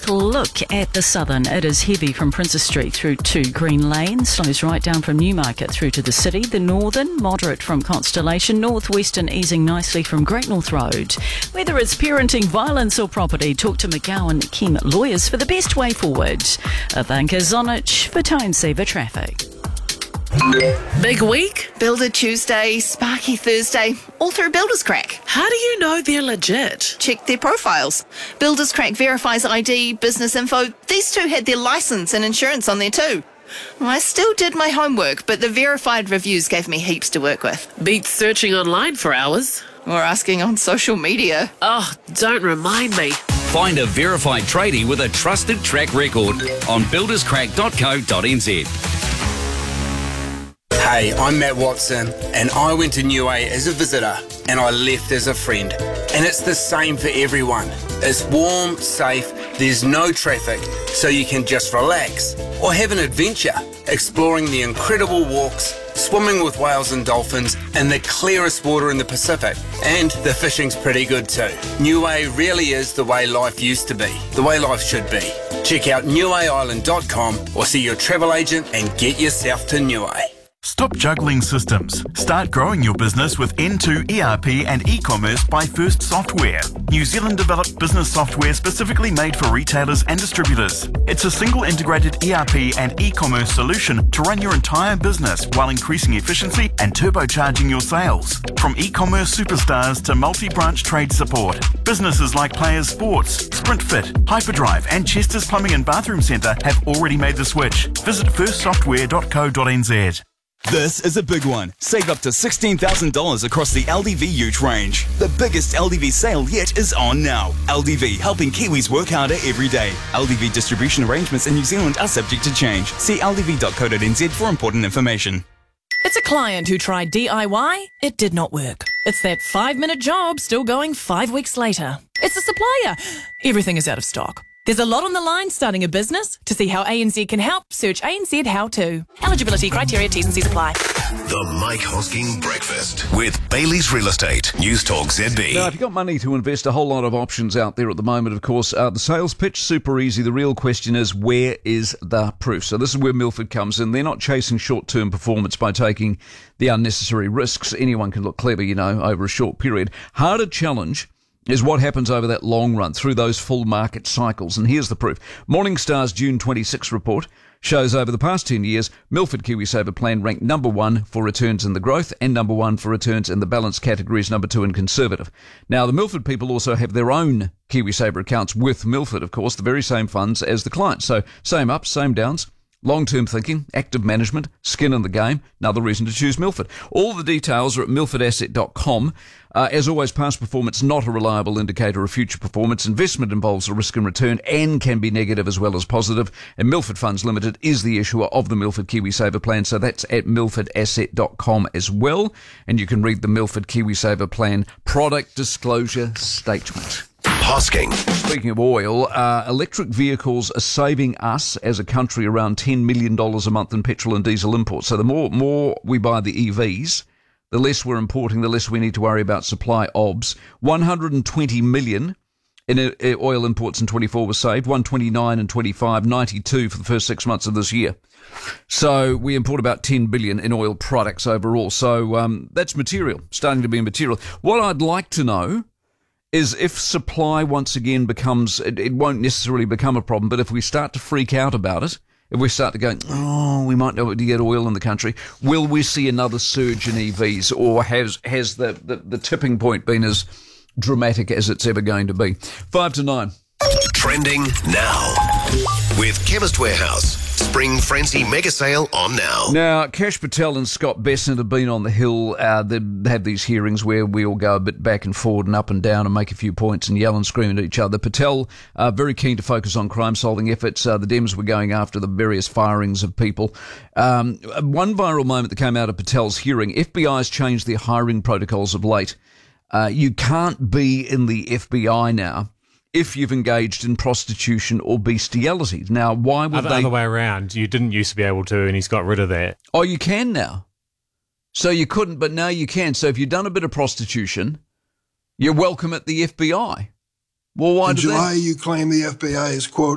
quick look at the southern. It is heavy from Princess Street through to Green Lane, slows right down from Newmarket through to the city. The northern, moderate from Constellation. Northwestern easing nicely from Great North Road. Whether it's parenting, violence or property, talk to McGowan Kim Lawyers for the best way forward. Ivanka Zonich for Time Saver Traffic. Big week? Builder Tuesday, Sparky Thursday, all through Builders Crack. How do you know they're legit? Check their profiles. Builders Crack verifies ID, business info. These two had their licence and insurance on there too. I still did my homework, but the verified reviews gave me heaps to work with. Beats searching online for hours. Or asking on social media. Oh, don't remind me. Find a verified tradie with a trusted track record on builderscrack.co.nz. Hey, I'm Matt Watson, and I went to New A as a visitor, and I left as a friend. And it's the same for everyone. It's warm, safe, there's no traffic, so you can just relax or have an adventure, exploring the incredible walks, swimming with whales and dolphins, and the clearest water in the Pacific. And the fishing's pretty good too. New A really is the way life used to be, the way life should be. Check out newaisland.com or see your travel agent and get yourself to New A. Stop juggling systems. Start growing your business with N2 ERP and e-commerce by First Software. New Zealand developed business software specifically made for retailers and distributors. It's a single integrated ERP and e-commerce solution to run your entire business while increasing efficiency and turbocharging your sales. From e-commerce superstars to multi-branch trade support, businesses like Players Sports, SprintFit, Hyperdrive and Chester's Plumbing and Bathroom Centre have already made the switch. Visit firstsoftware.co.nz. This is a big one. Save up to $16,000 across the LDV Ute range. The biggest LDV sale yet is on now. LDV, helping Kiwis work harder every day. LDV distribution arrangements in New Zealand are subject to change. See ldv.co.nz for important information. It's a client who tried DIY. It did not work. It's that 5-minute job still going 5 weeks later. It's a supplier. Everything is out of stock. There's a lot on the line starting a business. To see how ANZ can help, search ANZ How To. Eligibility criteria, T's and C's apply. The Mike Hosking Breakfast with Bailey's Real Estate. News Talk ZB. Now, if you've got money to invest, a whole lot of options out there at the moment, of course. The sales pitch, super easy. The real question is, where is the proof? So this is where Milford comes in. They're not chasing short-term performance by taking the unnecessary risks. Anyone can look clever, over a short period. Harder challenge is what happens over that long run through those full market cycles. And here's the proof. Morningstar's June 26 report shows over the past 10 years, Milford KiwiSaver plan ranked number 1 for returns in the growth and number 1 for returns in the balanced categories, number 2 in conservative. Now, the Milford people also have their own KiwiSaver accounts with Milford, of course, the very same funds as the clients. So same ups, same downs. Long-term thinking, active management, skin in the game, another reason to choose Milford. All the details are at milfordasset.com. As always, past performance not a reliable indicator of future performance. Investment involves a risk and return and can be negative as well as positive. And Milford Funds Limited is the issuer of the Milford KiwiSaver plan, so that's at milfordasset.com as well. And you can read the Milford KiwiSaver plan product disclosure statement. Hosking. Speaking of oil, electric vehicles are saving us as a country around $10 million a month in petrol and diesel imports. So the more we buy the EVs, the less we're importing, the less we need to worry about supply obs. 120 million in oil imports in 24 was saved, 129 and 25, 92 for the first 6 months of this year. So we import about 10 billion in oil products overall. So that's material, starting to be material. What I'd like to know is if supply once again becomes, it won't necessarily become a problem, but if we start to freak out about it, if we start to go, we might not be able to get oil in the country, will we see another surge in EVs, or has the tipping point been as dramatic as it's ever going to be? 5 to 9. Trending now with Chemist Warehouse. Spring Frenzy Mega Sale on now. Now, Cash Patel and Scott Besant have been on the Hill. They have these hearings where we all go a bit back and forward and up and down and make a few points and yell and scream at each other. Patel, very keen to focus on crime-solving efforts. The Dems were going after the various firings of people. One viral moment that came out of Patel's hearing, FBI's changed their hiring protocols of late. You can't be in the FBI now if you've engaged in prostitution or bestiality. Now, why would they... Other way around. You didn't used to be able to, and he's got rid of that. Oh, you can now. So you couldn't, but now you can. So if you've done a bit of prostitution, you're welcome at the FBI. Well, why in did July, you claim the FBI is, quote,